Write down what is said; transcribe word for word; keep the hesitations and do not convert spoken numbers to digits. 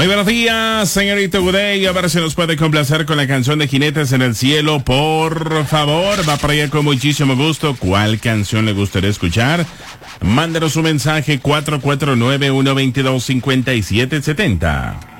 Muy buenos días, señorita Gudey. A ver si nos puede complacer con la canción de Jinetes en el Cielo, por favor. Va para allá con muchísimo gusto. ¿Cuál canción le gustaría escuchar? Mándenos un mensaje cuatro cuatro nueve, uno dos dos, cinco siete siete cero.